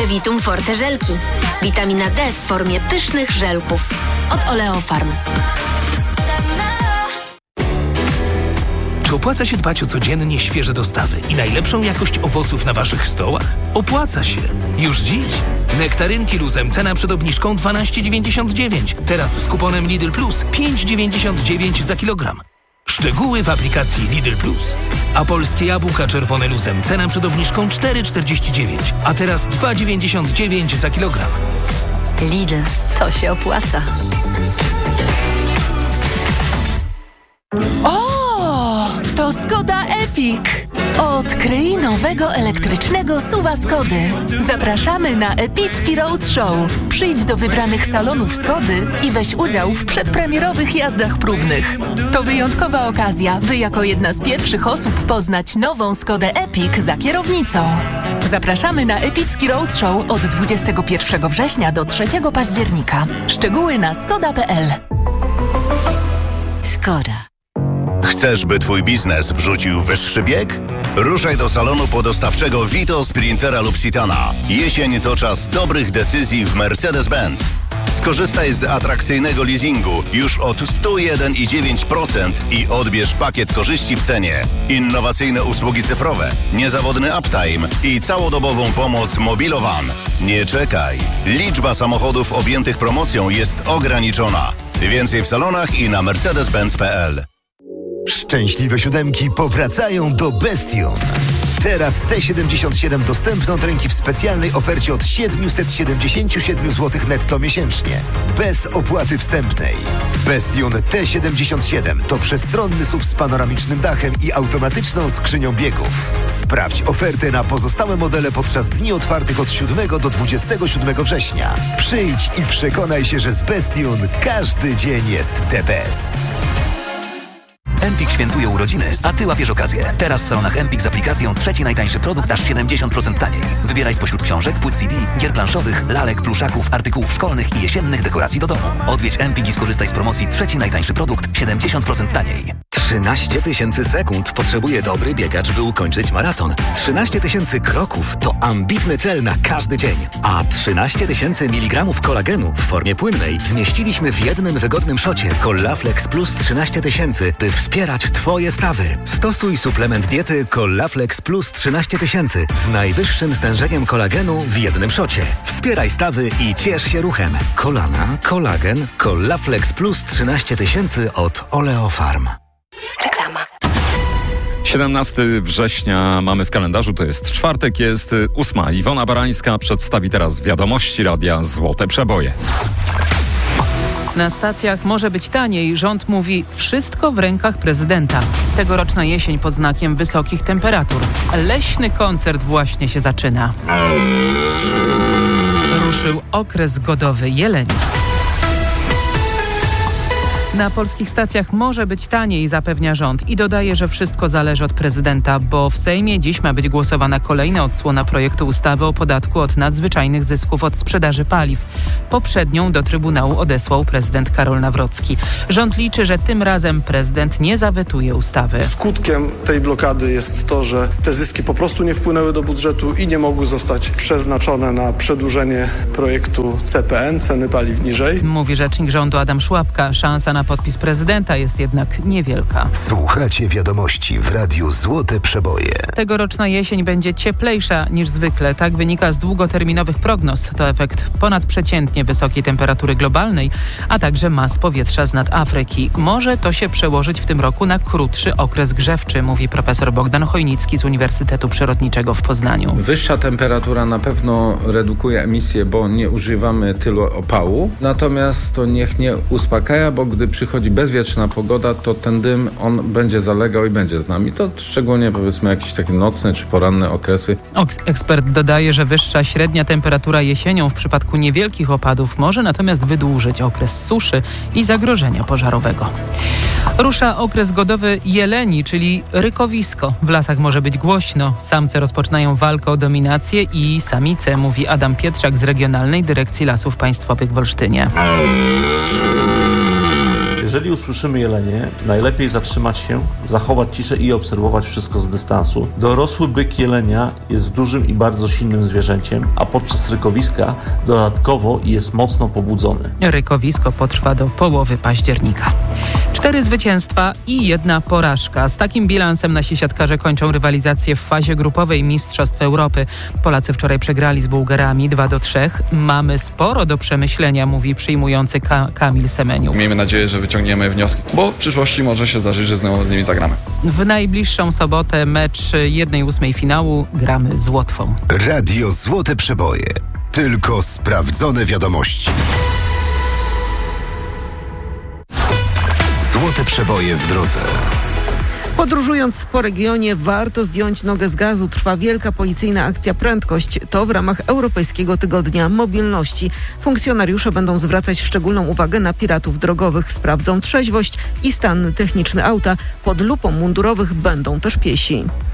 Previtum Forte żelki. Witamina D w formie pysznych żelków. Od Oleofarm. Czy opłaca się dbać o codziennie świeże dostawy i najlepszą jakość owoców na waszych stołach? Opłaca się. Już dziś. Nektarynki Luzem cena przed obniżką 12,99. Teraz z kuponem Lidl Plus 5,99 za kilogram. Szczegóły w aplikacji Lidl Plus. A polskie jabłka czerwone Luzem cena przed obniżką 4,49, a teraz 2,99 za kilogram. Lidl, to się opłaca. To Skoda Epic. Odkryj nowego elektrycznego SUV-a Skody. Zapraszamy na epicki roadshow. Przyjdź do wybranych salonów Skody i weź udział w przedpremierowych jazdach próbnych. To wyjątkowa okazja, by jako jedna z pierwszych osób poznać nową Skodę Epic za kierownicą. Zapraszamy na epicki roadshow od 21 września do 3 października. Szczegóły na skoda.pl. Skoda. Chcesz, by twój biznes wrzucił wyższy bieg? Ruszaj do salonu podostawczego Vito, Sprintera lub Citana. Jesień to czas dobrych decyzji w Mercedes-Benz. Skorzystaj z atrakcyjnego leasingu już od 101,9% i odbierz pakiet korzyści w cenie. Innowacyjne usługi cyfrowe, niezawodny uptime i całodobową pomoc Mobilowan. Nie czekaj. Liczba samochodów objętych promocją jest ograniczona. Więcej w salonach i na mercedes-benz.pl. Szczęśliwe siódemki powracają do Bestion. Teraz T77 dostępne od ręki w specjalnej ofercie od 777 zł netto miesięcznie. Bez opłaty wstępnej. Bestion T77 to przestronny SUV z panoramicznym dachem i automatyczną skrzynią biegów. Sprawdź ofertę na pozostałe modele podczas dni otwartych od 7 do 27 września. Przyjdź i przekonaj się, że z Bestion każdy dzień jest the best. Empik świętuje urodziny, a ty łapiesz okazję. Teraz w salonach Empik z aplikacją trzeci najtańszy produkt aż 70% taniej. Wybieraj spośród książek, płyt CD, gier planszowych, lalek, pluszaków, artykułów szkolnych i jesiennych dekoracji do domu. Odwiedź Empik i skorzystaj z promocji trzeci najtańszy produkt 70% taniej. 13 000 sekund potrzebuje dobry biegacz, by ukończyć maraton. 13 000 kroków to ambitny cel na każdy dzień. A 13 000 mg kolagenu w formie płynnej zmieściliśmy w jednym wygodnym szocie Collaflex Plus 13 000, by wspierać twoje stawy. Stosuj suplement diety Collaflex Plus 13 000 z najwyższym stężeniem kolagenu w jednym szocie. Wspieraj stawy i ciesz się ruchem. Kolana, kolagen, Collaflex Plus 13 000 od Oleofarm. Reklama. 17 września mamy w kalendarzu, to jest czwartek, jest 8. Iwona Barańska przedstawi teraz wiadomości Radia Złote Przeboje. Na stacjach może być taniej. Rząd mówi, wszystko w rękach prezydenta. Tegoroczna jesień pod znakiem wysokich temperatur. Leśny koncert właśnie się zaczyna. Ruszył okres godowy jeleni. Na polskich stacjach może być taniej, zapewnia rząd i dodaje, że wszystko zależy od prezydenta, bo w Sejmie dziś ma być głosowana kolejna odsłona projektu ustawy o podatku od nadzwyczajnych zysków od sprzedaży paliw. Poprzednią do Trybunału odesłał prezydent Karol Nawrocki. Rząd liczy, że tym razem prezydent nie zawetuje ustawy. Skutkiem tej blokady jest to, że te zyski po prostu nie wpłynęły do budżetu i nie mogły zostać przeznaczone na przedłużenie projektu CPN, ceny paliw niżej. Mówi rzecznik rządu Adam Szłapka. Szansa na podpis prezydenta jest jednak niewielka. Słuchacie wiadomości w Radiu Złote Przeboje. Tegoroczna jesień będzie cieplejsza niż zwykle. Tak wynika z długoterminowych prognoz. To efekt ponadprzeciętnie wysokiej temperatury globalnej, a także mas powietrza z nad Afryki. Może to się przełożyć w tym roku na krótszy okres grzewczy, mówi profesor Bogdan Chojnicki z Uniwersytetu Przyrodniczego w Poznaniu. Wyższa temperatura na pewno redukuje emisję, bo nie używamy tylu opału. Natomiast to niech nie uspokaja, bo gdy przychodzi bezwietrzna pogoda, to ten dym, on będzie zalegał i będzie z nami. To szczególnie powiedzmy jakieś takie nocne czy poranne okresy. Ekspert dodaje, że wyższa średnia temperatura jesienią w przypadku niewielkich opadów może natomiast wydłużyć okres suszy i zagrożenia pożarowego. Rusza okres godowy jeleni, czyli rykowisko. W lasach może być głośno. Samce rozpoczynają walkę o dominację i samice, mówi Adam Pietrzak z Regionalnej Dyrekcji Lasów Państwowych w Olsztynie. Jeżeli usłyszymy jelenie, najlepiej zatrzymać się, zachować ciszę i obserwować wszystko z dystansu. Dorosły byk jelenia jest dużym i bardzo silnym zwierzęciem, a podczas rykowiska dodatkowo jest mocno pobudzony. Rykowisko potrwa do połowy października. 4 zwycięstwa i 1 porażka. Z takim bilansem nasi siatkarze kończą rywalizację w fazie grupowej Mistrzostw Europy. Polacy wczoraj przegrali z Bułgarami 2-3. Mamy sporo do przemyślenia, mówi przyjmujący Kamil Semeniuk. Miejmy nadzieję, że wyciągniemy wnioski, bo w przyszłości może się zdarzyć, że znowu z nimi zagramy. W najbliższą sobotę mecz 1/8 finału gramy z Łotwą. Radio Złote Przeboje. Tylko sprawdzone wiadomości. Złote Przeboje w drodze. Podróżując po regionie warto zdjąć nogę z gazu. Trwa wielka policyjna akcja Prędkość. To w ramach Europejskiego Tygodnia Mobilności. Funkcjonariusze będą zwracać szczególną uwagę na piratów drogowych. Sprawdzą trzeźwość i stan techniczny auta. Pod lupą mundurowych będą też piesi.